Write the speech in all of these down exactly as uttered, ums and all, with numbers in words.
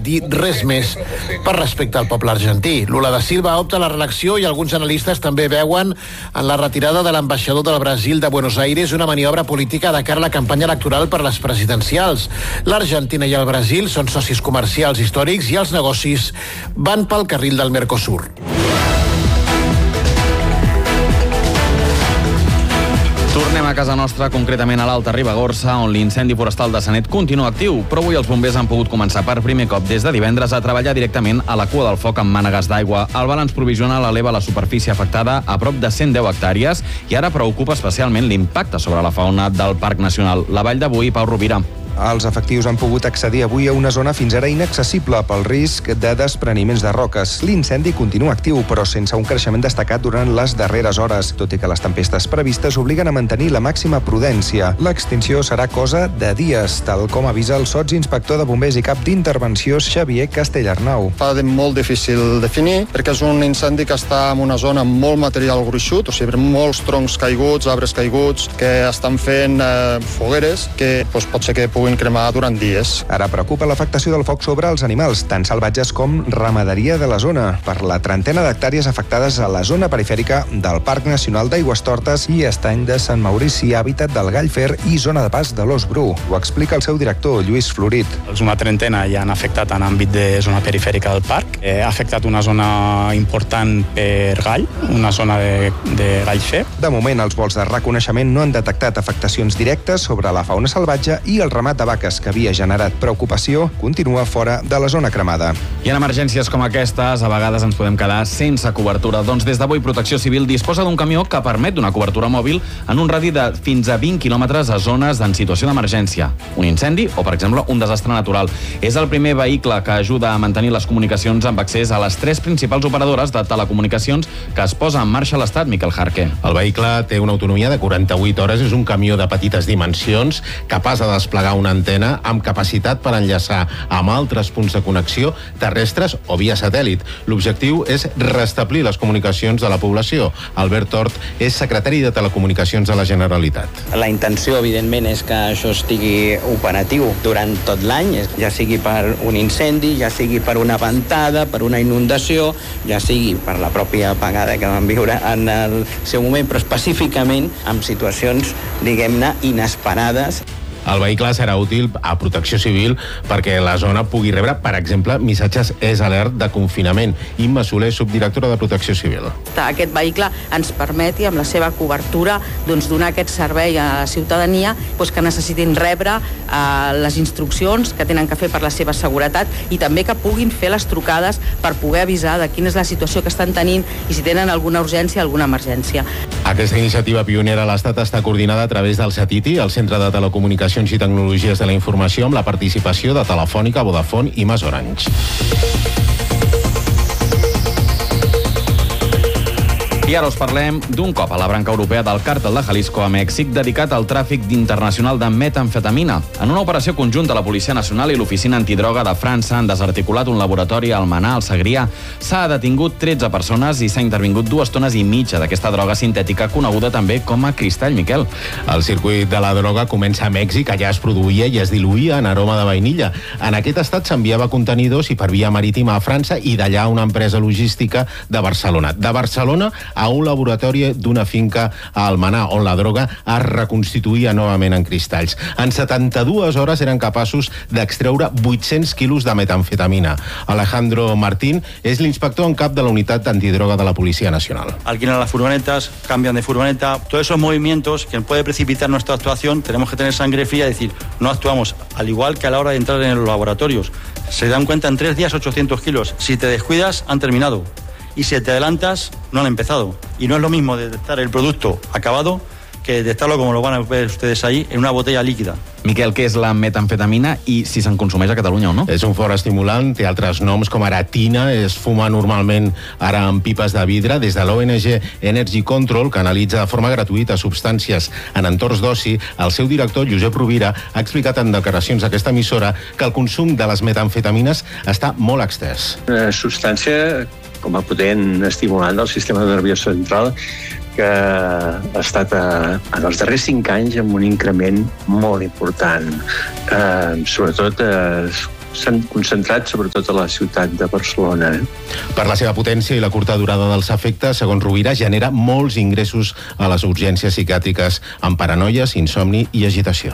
dir res més per respecte al poble argentí. Lula da Silva opta a la reelecció i alguns analistes també veuen en la retirada de l'ambaixador del Brasil de Buenos Aires una maniobra política de cara a la campanya electoral per les presidencials. L'Argentina i el Brasil són socis comercials històrics i els negocis van pel carril del Mercosur. Tornem a casa nostra, concretament a l'Alta Ribagorça, on l'incendi forestal de Sanet continua actiu, però avui els bombers han pogut començar per primer cop des de divendres a treballar directament a la cua del foc amb mànegues d'aigua. El balanç provisional eleva la superfície afectada a prop de cent deu hectàrees i ara preocupa especialment l'impacte sobre la fauna del Parc Nacional. La Vall de Boí, Pau Rovira. Els efectius han pogut accedir avui a una zona fins ara inaccessible pel risc de despreniments de roques. L'incendi continua actiu, però sense un creixement destacat durant les darreres hores, tot i que les tempestes previstes obliguen a mantenir la màxima prudència. L'extinció serà cosa de dies, tal com avisa el sotsinspector de bombers i cap d'intervenció Xavier Castellarnau. Fa de molt difícil definir, perquè és un incendi que està en una zona amb molt material gruixut, o sigui, molts troncs caiguts, arbres caiguts, que estan fent eh, fogueres, que doncs, pot ser que puguin cremar durant dies. Ara preocupa l'afectació del foc sobre els animals, tant salvatges com ramaderia de la zona, per la trentena d'hectàrees afectades a la zona perifèrica del Parc Nacional d'Aigüestortes i Estany de Sant Maurici, hàbitat del gall fer i zona de pas de l'ós bru. Ho explica el seu director, Lluís Florit. Una trentena ja han afectat en àmbit de zona perifèrica del parc. Eh, ha afectat una zona important per gall, una zona de, de gall fer. De moment, els vols de reconeixement no han detectat afectacions directes sobre la fauna salvatge i el ramat de vaques que havia generat preocupació continua fora de la zona cremada. I en emergències com aquestes, a vegades ens podem quedar sense cobertura. Doncs des d'avui Protecció Civil disposa d'un camió que permet donar cobertura mòbil en un radi de fins a vint quilòmetres a zones en situació d'emergència. Un incendi o, per exemple, un desastre natural. És el primer vehicle que ajuda a mantenir les comunicacions amb accés a les tres principals operadores de telecomunicacions que es posa en marxa a l'Estat, Miquel Jarque. El vehicle té una autonomia de quaranta-vuit hores, és un camió de petites dimensions, capaç de desplegar una antena amb capacitat per enllaçar amb altres punts de connexió terrestres o via satèl·lit. L'objectiu és restablir les comunicacions de la població. Albert Tort és secretari de Telecomunicacions de la Generalitat. La intenció, evidentment, és que això estigui operatiu durant tot l'any, ja sigui per un incendi, ja sigui per una ventada, per una inundació, ja sigui per la pròpia apagada que vam viure en el seu moment, però específicament en situacions, diguem-ne, inesperades. El vehicle serà útil a Protecció Civil perquè la zona pugui rebre, per exemple, missatges S alert de confinament. Imma Soler, subdirectora de Protecció Civil. Aquest vehicle ens permeti, amb la seva cobertura, doncs, donar aquest servei a la ciutadania doncs, que necessitin rebre eh, les instruccions que tenen que fer per la seva seguretat i també que puguin fer les trucades per poder avisar de quina és la situació que estan tenint i si tenen alguna urgència, alguna emergència. Aquesta iniciativa pionera a l'Estat està coordinada a través del CETITI, el Centre de Telecomunicacions i Tecnologies de la Informació, amb la participació de Telefònica, Vodafone i MasOrange. I ara us parlem d'un cop a la branca europea del càrtel de Jalisco a Mèxic dedicat al tràfic internacional de metamfetamina. En una operació conjunta, la Policia Nacional i l'Oficina Antidroga de França han desarticulat un laboratori a Almenar, al Segrià. S'ha detingut tretze persones i s'ha intervingut dues tones i mitja d'aquesta droga sintètica coneguda també com a cristall, Miquel. El circuit de la droga comença a Mèxic, allà es produïa i es diluïa en aroma de vainilla. En aquest estat s'enviava contenidors i per via marítima a França i d'allà a una empresa logística de Barcelona. De Barcelona a un laboratori d'una finca a Almenar, on la droga es reconstituïa novament en cristalls. En setanta-dues hores eren capaços d'extreure vuit-cents quilos de metamfetamina. Alejandro Martín és l'inspector en cap de la unitat antidroga de la Policía Nacional. Alquilan las furgonetas, cambian de furgoneta, todos esos movimientos que puede precipitar nuestra actuación, tenemos que tener sangre fría y decir, no actuamos, al igual que a la hora de entrar en los laboratorios. Se dan cuenta en tres días ochocientos kilos. Si te descuidas, han terminado. Y si te adelantas, no han empezado. Y no es lo mismo detectar el producto acabado que detectarlo, como lo van a ver ustedes ahí, en una botella líquida. Miquel, què és la metamfetamina i si se'n consumeix a Catalunya o no? És un fort estimulant, té altres noms com ara tina, es fuma normalment ara en pipes de vidre. Des de l'O N G Energy Control, que analitza de forma gratuïta substàncies en entorns d'oci, el seu director, Josep Rovira, ha explicat en declaracions a aquesta emissora que el consum de les metamfetamines està molt extès. Una substància com a potent estimulant del sistema nerviós central que ha estat a, en els darrers cinc anys amb un increment molt important. Eh, sobretot eh, s'han concentrat sobretot a la ciutat de Barcelona. Eh? Per la seva potència i la curta durada dels efectes, segons Rovira, genera molts ingressos a les urgències psiquiàtriques amb paranoies, insomni i agitació.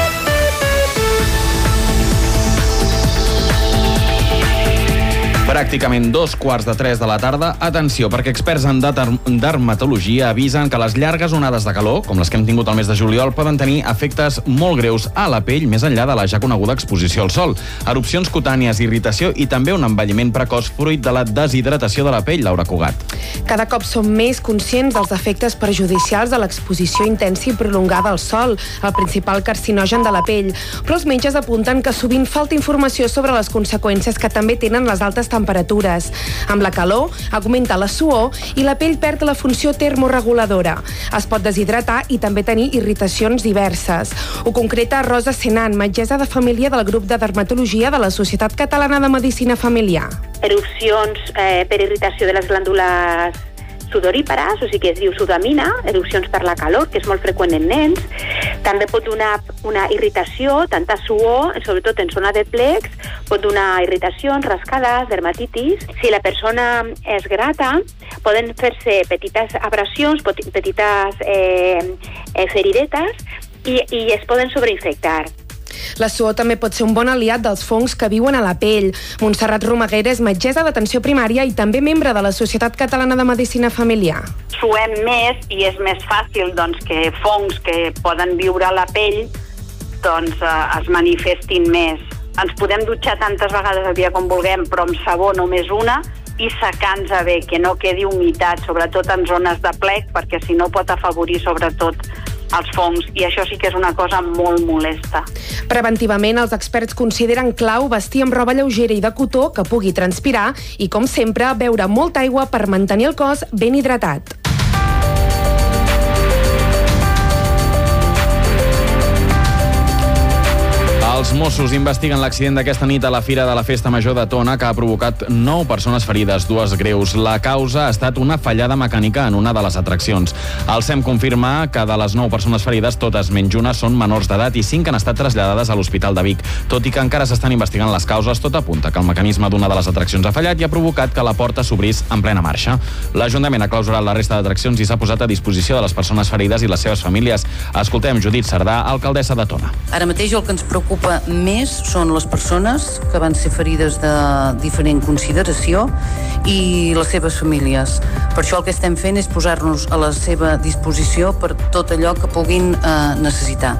Pràcticament dos quarts de tres de la tarda. Atenció, perquè experts en dermatologia avisen que les llargues onades de calor, com les que hem tingut al mes de juliol, poden tenir efectes molt greus a la pell més enllà de la ja coneguda exposició al sol. Erupcions cutànies, irritació i també un envelliment precoç fruit de la deshidratació de la pell, Laura Cugat. Cada cop som més conscients dels efectes perjudicials de l'exposició intensa i prolongada al sol, el principal carcinogen de la pell. Però els metges apunten que sovint falta informació sobre les conseqüències que també tenen les altes temperatures. Amb la calor augmenta la suor i la pell perd la funció termoreguladora. Es pot deshidratar i també tenir irritacions diverses. Ho concreta Rosa Senan, metgessa de família del grup de dermatologia de la Societat Catalana de Medicina Familiar. Erupcions eh, per irritació de les glàndules sudorípares, o sigui que es diu sudamina, erupcions per la calor, que és molt freqüent en nens. També pot donar una irritació, tanta suor, sobretot en zona de plecs, pot donar irritacions, rascades, dermatitis. Si la persona es grata, poden fer-se petites abrasions, petites eh, feridetes i, i es poden sobreinfectar. La suor també pot ser un bon aliat dels fongs que viuen a la pell. Montserrat Romaguera és metgessa d'atenció primària i també membre de la Societat Catalana de Medicina Familiar. Suem més i és més fàcil doncs, que fongs que poden viure a la pell doncs, eh, es manifestin més. Ens podem dutxar tantes vegades al dia com vulguem, però amb sabó només una, i secar-nos bé, que no quedi humitat, sobretot en zones de plec, perquè si no pot afavorir sobretot els fongs, i això sí que és una cosa molt molesta. Preventivament, els experts consideren clau vestir amb roba lleugera i de cotó que pugui transpirar i, com sempre, beure molta aigua per mantenir el cos ben hidratat. Els Mossos investiguen l'accident d'aquesta nit a la Fira de la Festa Major de Tona, que ha provocat nou persones ferides, dues greus. La causa ha estat una fallada mecànica en una de les atraccions. El SEM confirma que de les nou persones ferides, totes menys una són menors d'edat i cinc han estat traslladades a l'Hospital de Vic. Tot i que encara s'estan investigant les causes, tot apunta que el mecanisme d'una de les atraccions ha fallat i ha provocat que la porta s'obrís en plena marxa. L'Ajuntament ha clausurat la resta d'atraccions i s'ha posat a disposició de les persones ferides i les seves famílies. Escoltem Judit Cerdà, alcaldessa de Tona. Ara mateix el que ens preocupa més són les persones que van ser ferides de diferent consideració i les seves famílies. Per això el que estem fent és posar-nos a la seva disposició per tot allò que puguin eh, necessitar.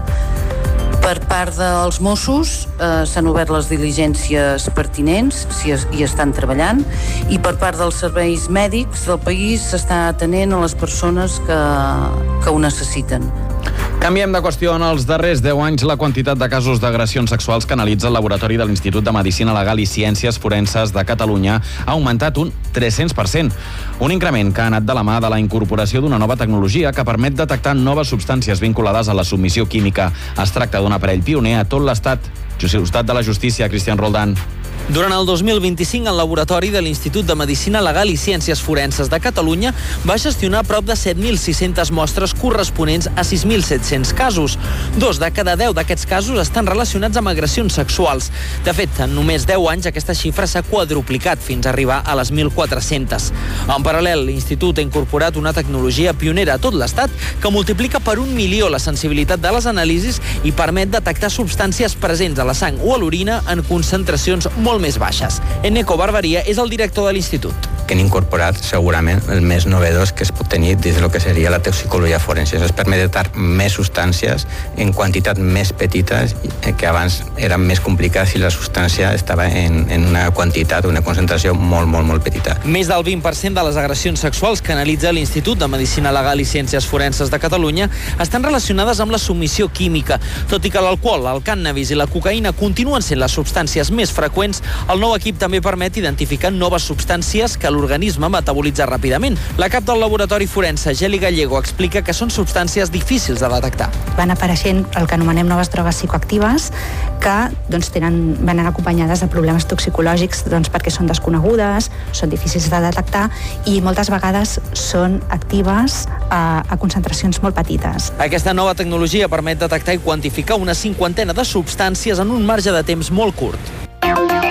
Per part dels Mossos eh, s'han obert les diligències pertinents, si es, hi estan treballant, i per part dels serveis mèdics del país s'està atenent a les persones que, que ho necessiten. Canviem de qüestió. En els darrers deu anys, la quantitat de casos d'agressions sexuals que analitza el laboratori de l'Institut de Medicina Legal i Ciències Forenses de Catalunya ha augmentat un tres-cents per cent. Un increment que ha anat de la mà de la incorporació d'una nova tecnologia que permet detectar noves substàncies vinculades a la submissió química. Es tracta d'un aparell pioner a tot l'Estat. Ciutat de la Justícia, Cristian Roldán. Durant el dos mil vint-i-cinc, el laboratori de l'Institut de Medicina Legal i Ciències Forenses de Catalunya va gestionar prop de set mil sis-centes mostres corresponents a sis mil set-cents casos. Dos de cada deu d'aquests casos estan relacionats amb agressions sexuals. De fet, en només deu anys aquesta xifra s'ha quadruplicat fins a arribar a les mil quatre-centes. En paral·lel, l'Institut ha incorporat una tecnologia pionera a tot l'Estat que multiplica per un milió la sensibilitat de les anàlisis i permet detectar substàncies presents a la sang o a l'orina en concentracions molt més baixes. Eneco Barberia és el director de l'Institut. Que han incorporat segurament el més novedós que es pot tenir dins del que seria la toxicologia forense. Es permet detectar més substàncies en quantitat més petites que abans eren més complicats si la substància estava en, en una quantitat, una concentració molt, molt, molt petita. Més del vint per cent de les agressions sexuals que analitza l'Institut de Medicina Legal i Ciències Forenses de Catalunya estan relacionades amb la submissió química. Tot i que l'alcohol, el cànnabis i la cocaïna continuen sent les substàncies més freqüents, el nou equip també permet identificar noves substàncies que l'organisme metabolitza ràpidament. La cap del laboratori forense, Geli Gallego, explica que són substàncies difícils de detectar. Van apareixent el que anomenem noves drogues psicoactives que doncs, tenen, van acompanyades de problemes toxicològics doncs, perquè són desconegudes, són difícils de detectar i moltes vegades són actives a, a concentracions molt petites. Aquesta nova tecnologia permet detectar i quantificar una cinquantena de substàncies en un marge de temps molt curt.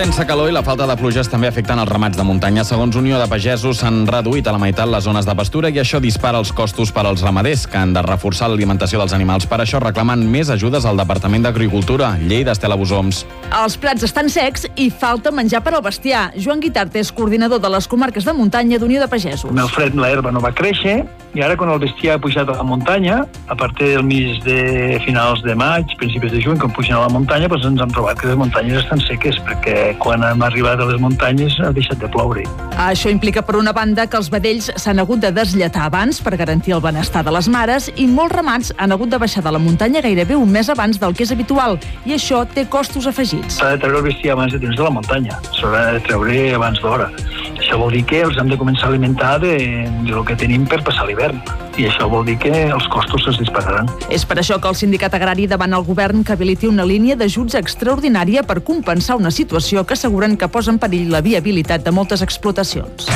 L'intensa calor i la falta de pluges també afecten els ramats de muntanya. Segons Unió de Pagesos, s'han reduït a la meitat les zones de pastura i això dispara els costos per als ramaders, que han de reforçar l'alimentació dels animals. Per això reclamen més ajudes al Departament d'Agricultura. Lleida, Estela Busoms. Els prats estan secs i falta menjar per al bestiar. Joan Guitarte és coordinador de les comarques de muntanya d'Unió de Pagesos. Amb el fred l'herba no va créixer i ara quan el bestiar ha pujat a la muntanya, a partir del mes de finals de maig, principis de juny, quan pugen a la muntanya, doncs ens hem trobat que les muntanyes estan seques, perquè quan hem arribat a les muntanyes ha deixat de ploure. Això implica, per una banda, que els vedells s'han hagut de deslletar abans per garantir el benestar de les mares i molts ramats han hagut de baixar de la muntanya gairebé un mes abans del que és habitual i això té costos afegits. S'ha de treure el bestiar abans de temps de la muntanya, s'haurà de treure abans d'hora. Això vol dir que els hem de començar a alimentar de, de lo que tenim per passar l'hivern i això vol dir que els costos es dispararan. És per això que el sindicat agrari demana al govern que habiliti una línia d'ajuts extraordinària per compensar una situació que asseguren que posa en perill la viabilitat de moltes explotacions.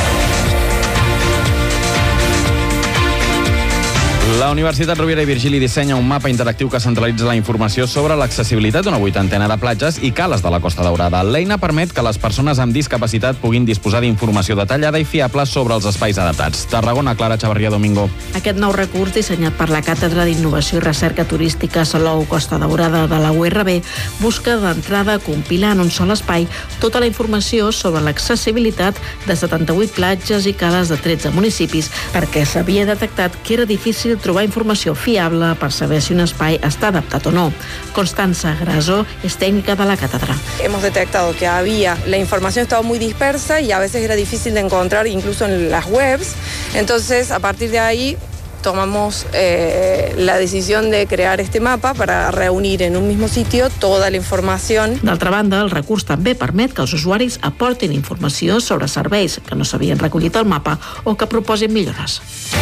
La Universitat Rovira i Virgili dissenya un mapa interactiu que centralitza la informació sobre l'accessibilitat d'una vuitantena de platges i cales de la Costa Daurada. L'eina permet que les persones amb discapacitat puguin disposar d'informació detallada i fiable sobre els espais adaptats. Tarragona, Clara Chavarria Domingo. Aquest nou recurs, dissenyat per la Càtedra d'Innovació i Recerca Turística Salou Costa Daurada de la U R B, busca d'entrada compilar en un sol espai tota la informació sobre l'accessibilitat de setanta-vuit platges i cales de tretze municipis, perquè s'havia detectat que era difícil trobar informació fiable per saber si un espai està adaptat o no. Constanza Grasó és tècnica de la cátedra. Hemos detectado que había, la información estaba muy dispersa y a veces era difícil de encontrar incluso en las webs. Entonces, a partir de ahí, tomamos eh, la decisión de crear este mapa para reunir en un mismo sitio toda la información. D'altra banda, el recurs també permet que els usuaris aportin informació sobre serveis que no s'havien recollit al mapa o que proposin millores.